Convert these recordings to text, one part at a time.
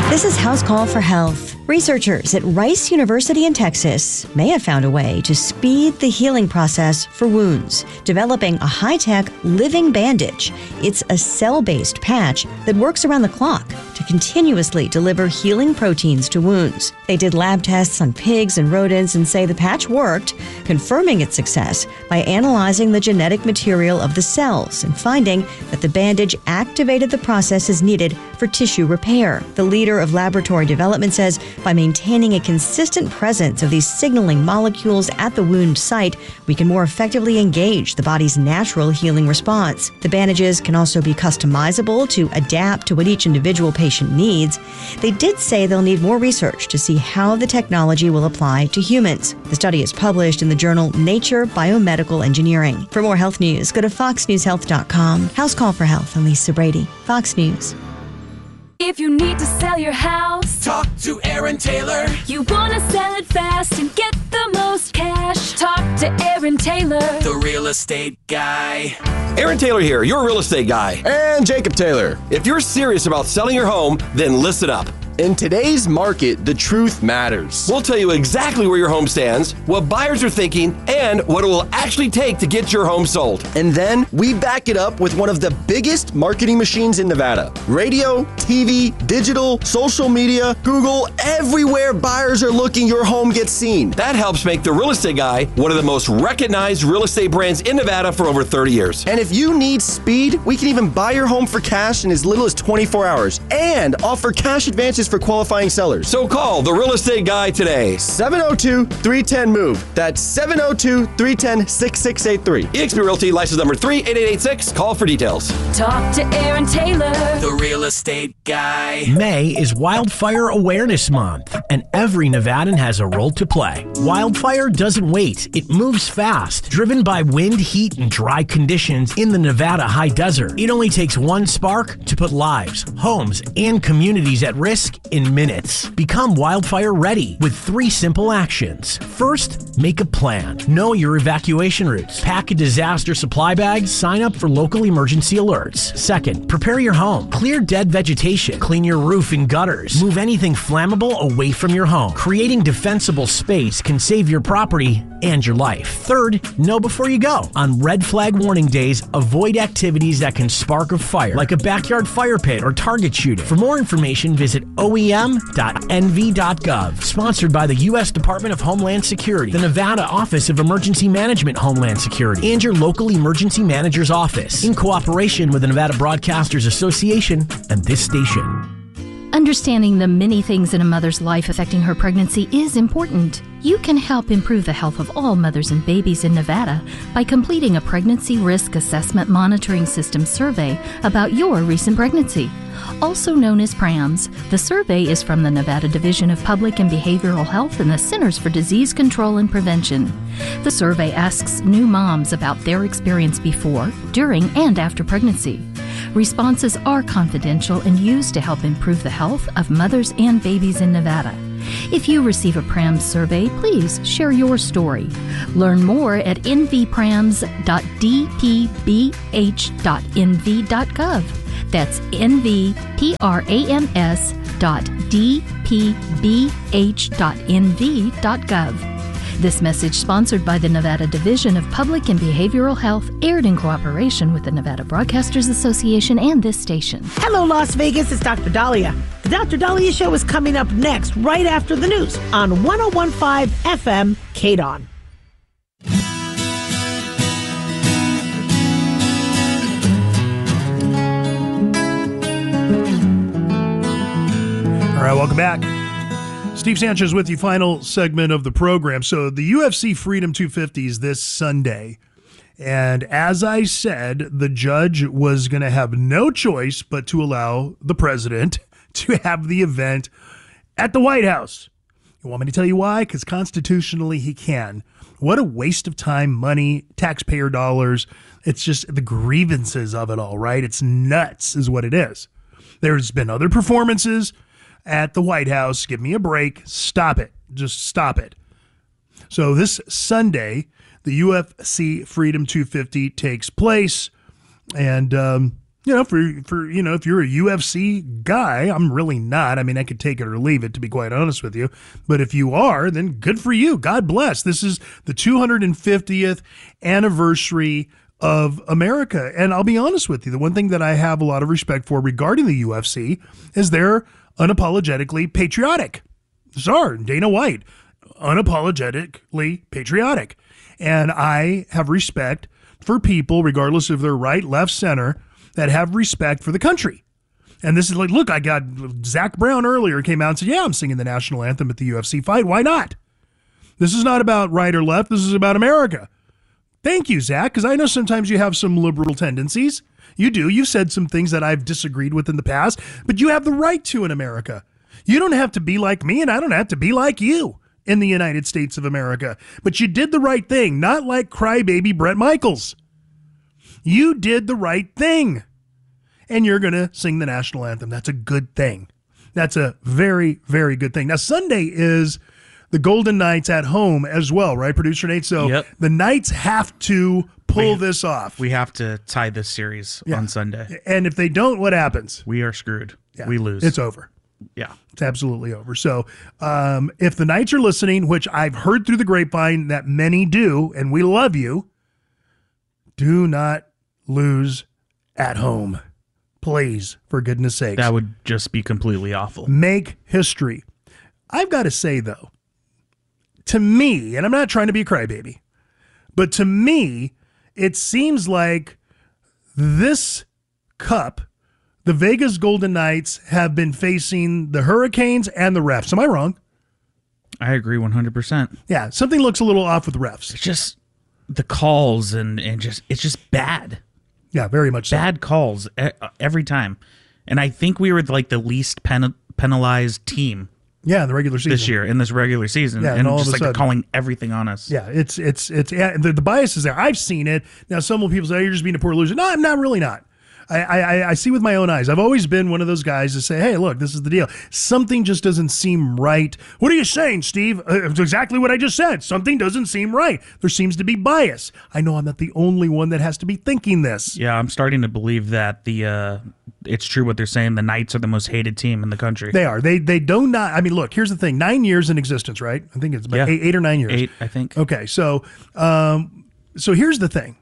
This is House Call for Health. Researchers at Rice University in Texas may have found a way to speed the healing process for wounds, developing a high-tech living bandage. It's a cell-based patch that works around the clock to continuously deliver healing proteins to wounds. They did lab tests on pigs and rodents and say the patch worked, confirming its success by analyzing the genetic material of the cells and finding that the bandage activated the processes needed for tissue repair. The leader of laboratory development says by maintaining a consistent presence of these signaling molecules at the wound site, we can more effectively engage the body's natural healing response. The bandages can also be customizable to adapt to what each individual patient needs. They did say they'll need more research to see how the technology will apply to humans. The study is published in the journal Nature Biomedical Engineering. For more health news, go to foxnewshealth.com. House Call for Health, I'm Lisa Brady, Fox News. If you need to sell your house, talk to Aaron Taylor. You want to sell it fast and get the most cash. Talk to Aaron Taylor, the real estate guy. Aaron Taylor here, your real estate guy. And Jacob Taylor. If you're serious about selling your home, then listen up. In today's market, the truth matters. We'll tell you exactly where your home stands, what buyers are thinking, and what it will actually take to get your home sold. And then we back it up with one of the biggest marketing machines in Nevada. Radio, TV, digital, social media, Google, everywhere buyers are looking, your home gets seen. That helps make the Real Estate Guy one of the most recognized real estate brands in Nevada for over 30 years. And if you need speed, we can even buy your home for cash in as little as 24 hours and offer cash advances for qualifying sellers. So call the Real Estate Guy today. 702-310-MOVE. That's 702-310-6683. eXp Realty, license number 38886. Call for details. talk to Aaron Taylor, The real estate guy. May is Wildfire Awareness Month, and every Nevadan has a role to play. Wildfire doesn't wait. It moves fast, driven by wind, heat, and dry conditions in the Nevada high desert. It only takes one spark to put lives, homes, and communities at risk in minutes. Become wildfire ready with 3 simple actions. First, make a plan. Know your evacuation routes. Pack a disaster supply bag. Sign up for local emergency alerts. Second, prepare your home. Clear dead vegetation. Clean your roof and gutters. Move anything flammable away from your home. Creating defensible space can save your property and your life. Third, know before you go. On red flag warning days, avoid activities that can spark a fire, like a backyard fire pit or target shooting. For more information, visit oem.nv.gov. Sponsored by the U.S. Department of Homeland Security, the Nevada Office of Emergency Management Homeland Security, and your local emergency manager's office, in cooperation with the Nevada Broadcasters Association and this station. Understanding the many things in a mother's life affecting her pregnancy is important. You can help improve the health of all mothers and babies in Nevada by completing a Pregnancy Risk Assessment Monitoring System survey about your recent pregnancy. Also known as PRAMS, the survey is from the Nevada Division of Public and Behavioral Health and the Centers for Disease Control and Prevention. The survey asks new moms about their experience before, during, and after pregnancy. Responses are confidential and used to help improve the health of mothers and babies in Nevada. If you receive a PRAMS survey, please share your story. Learn more at nvprams.dpbh.nv.gov. That's nvprams.dpbh.nv.gov. This message, sponsored by the Nevada Division of Public and Behavioral Health, aired in cooperation with the Nevada Broadcasters Association and this station. Hello, Las Vegas. It's Dr. Dahlia. The Dr. Dahlia Show is coming up next, right after the news, on 101.5 FM, KDON. All right, welcome back. Steve Sanchez with you, final segment of the program. So the UFC Freedom 250s this Sunday. And as I said, the judge was going to have no choice but to allow the president to have the event at the White House. You want me to tell you why? Because constitutionally he can. What a waste of time, money, taxpayer dollars. It's just the grievances of it all, right? It's nuts is what it is. There's been other performances at the White House. Give me a break. Stop it. Just stop it. So this Sunday, the UFC Freedom 250 takes place. And, if you're a UFC guy, I'm really not. I mean, I could take it or leave it, to be quite honest with you. But if you are, then good for you. God bless. This is the 250th anniversary of America. And I'll be honest with you, the one thing that I have a lot of respect for regarding the UFC is they're unapologetically patriotic. Czar, Dana White, unapologetically patriotic. And I have respect for people, regardless of their right, left, center, that have respect for the country. And this is like, look, I got Zach Brown earlier came out and said, yeah, I'm singing the national anthem at the UFC fight. Why not? This is not about right or left. This is about America. Thank you, Zach, because I know sometimes you have some liberal tendencies. You do. You've said some things that I've disagreed with in the past, but you have the right to in America. You don't have to be like me, and I don't have to be like you in the United States of America. But you did the right thing, not like crybaby Bret Michaels. You did the right thing, and you're going to sing the national anthem. That's a good thing. That's a very, very good thing. Now, Sunday is the Golden Knights at home as well, right, Producer Nate? So the Knights have to pull this off. We have to tie this series on Sunday. And if they don't, what happens? We are screwed. We lose. It's over. Yeah. It's absolutely over. So if the Knights are listening, which I've heard through the grapevine that many do, and we love you, do not lose at home. Please, for goodness sakes. That would just be completely awful. Make history. I've got to say, though, to me, and I'm not trying to be a crybaby, but to me, it seems like this cup, the Vegas Golden Knights have been facing the Hurricanes and the refs. Am I wrong? I agree 100%. Yeah, something looks a little off with the refs. It's just the calls and it's just bad. Yeah, very much so. Bad calls every time. And I think we were like the least penalized team. Yeah, in the regular season. This year, in this regular season. Yeah, and all just of a like sudden. they're calling everything on us. Yeah, the bias is there. I've seen it. Now, some people say, oh, you're just being a poor loser. No, I'm not really not. I see with my own eyes. I've always been one of those guys to say, hey, look, this is the deal. Something just doesn't seem right. What are you saying, Steve? It's exactly what I just said. Something doesn't seem right. There seems to be bias. I know I'm not the only one that has to be thinking this. Yeah, I'm starting to believe that it's true what they're saying. The Knights are the most hated team in the country. They are. They do not. I mean, look, here's the thing. 9 years in existence, right? I think it's about 8 or 9 years. 8, I think. Okay, so here's the thing.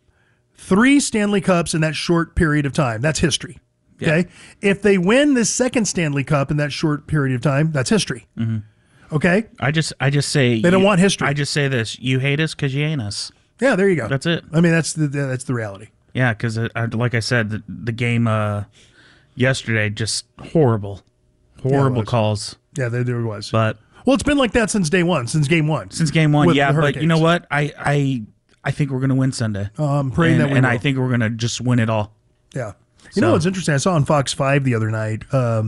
3 Stanley Cups in that short period of time. That's history. Okay? Yeah. If they win this second Stanley Cup in that short period of time, that's history. Mm-hmm. Okay? I just say they don't want history. I just say this. You hate us because you ain't us. Yeah, there you go. That's it. I mean, that's the reality. Yeah, because like I said, the game yesterday, just horrible calls. Yeah, there was. But well, it's been like that since day one, since game one. Since game one, yeah. But you know what? I think we're going to win Sunday. I'm praying that we will. And I think we're going to just win it all. Yeah. You know what's interesting? I saw on Fox 5 the other night,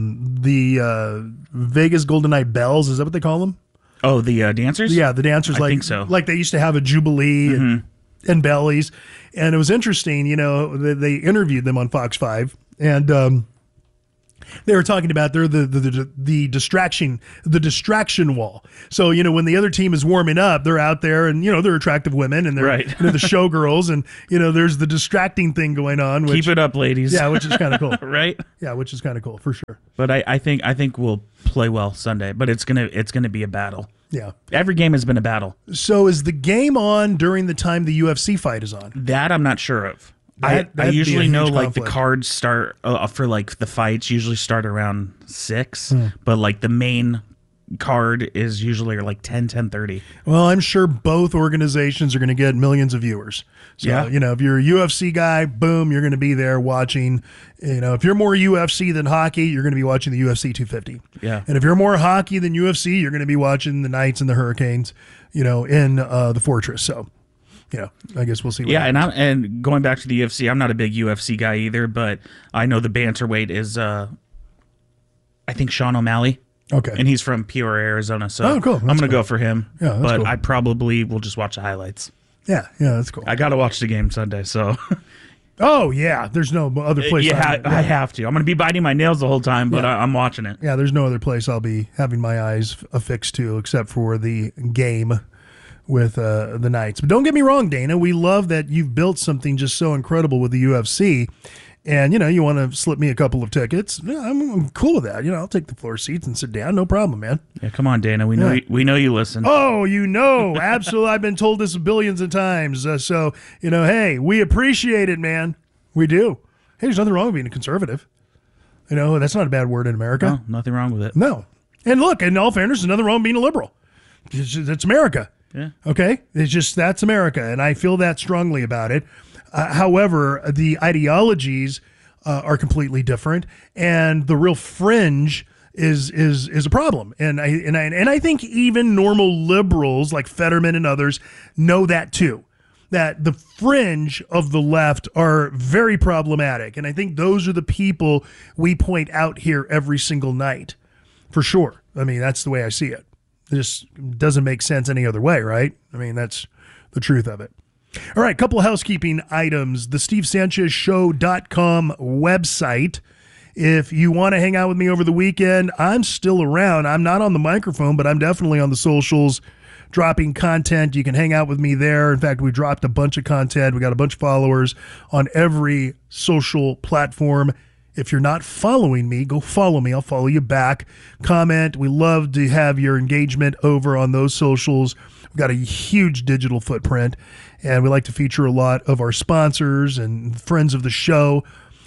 the Vegas Golden Knight Bells, is that what they call them? Oh, the dancers? Yeah, the dancers. I think so. Like they used to have a Jubilee and bellies. And it was interesting, they interviewed them on Fox 5, and they were talking about they're the distraction wall. So, when the other team is warming up, they're out there and, they're attractive women and they're the showgirls and, there's the distracting thing going on. Keep it up, ladies. Yeah, which is kind of cool. Right? Yeah, which is kind of cool for sure. But I think we'll play well Sunday, but it's gonna be a battle. Yeah. Every game has been a battle. So is the game on during the time the UFC fight is on? That I'm not sure of. I usually know like conflict. The cards start for like the fights usually start around 6, but like the main card is usually like 10:30. Well, I'm sure both organizations are going to get millions of viewers. So, if you're a UFC guy, boom, you're going to be there watching. If you're more UFC than hockey, you're going to be watching the UFC 250. Yeah. And if you're more hockey than UFC, you're going to be watching the Knights and the Hurricanes, in the Fortress. So, I guess we'll see. What happens. And going back to the UFC, I'm not a big UFC guy either, but I know the bantamweight is, I think Sean O'Malley. Okay. And he's from Peoria, Arizona, so cool. I'm going to go for him. Yeah, that's but cool. I probably will just watch the highlights. Yeah, that's cool. I got to watch the game Sunday, so. Oh, yeah. There's no other place. Yeah, I have to. I'm going to be biting my nails the whole time, but I'm watching it. Yeah, there's no other place I'll be having my eyes affixed to except for the game with the Knights. But don't get me wrong, Dana. We love that you've built something just so incredible with the UFC. and, you want to slip me a couple of tickets, I'm cool with that. I'll take the floor seats and sit down. No problem, man. Yeah, come on, Dana. We know you listen. Oh, absolutely. I've been told this billions of times. So, hey, we appreciate it, man. We do. Hey, there's nothing wrong with being a conservative. That's not a bad word in America. No, nothing wrong with it. No. And look, in all fairness, there's nothing wrong with being a liberal. It's America. Yeah. Okay? That's America, and I feel that strongly about it. However, the ideologies are completely different, and the real fringe is a problem. And I think even normal liberals like Fetterman and others know that too. That the fringe of the left are very problematic. And I think those are the people we point out here every single night, for sure. I mean, that's the way I see it. It just doesn't make sense any other way, right? I mean, that's the truth of it. All right, couple of housekeeping items. The SteveSanchezShow.com website. If you want to hang out with me over the weekend, I'm still around. I'm not on the microphone, but I'm definitely on the socials dropping content. You can hang out with me there. In fact, we dropped a bunch of content. We got a bunch of followers on every social platform. If you're not following me, go follow me. I'll follow you back. Comment. We love to have your engagement over on those socials. We've got a huge digital footprint, and we like to feature a lot of our sponsors and friends of the show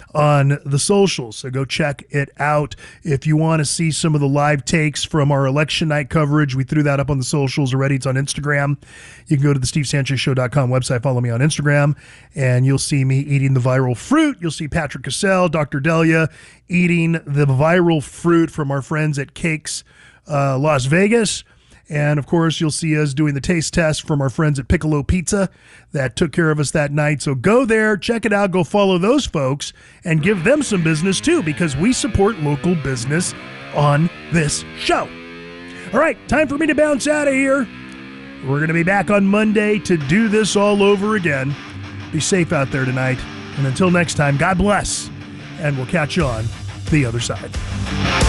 on the socials. So go check it out. If you want to see some of the live takes from our election night coverage, we threw that up on the socials already. It's on Instagram. You can go to the SteveSanchezShow.com website, follow me on Instagram, and you'll see me eating the viral fruit. You'll see Patrick Cassell, Dr. Delia eating the viral fruit from our friends at Cakes Las Vegas. And, of course, you'll see us doing the taste test from our friends at Piccolo Pizza that took care of us that night. So go there, check it out, go follow those folks, and give them some business, too, because we support local business on this show. All right, time for me to bounce out of here. We're going to be back on Monday to do this all over again. Be safe out there tonight. And until next time, God bless, and we'll catch you on the other side.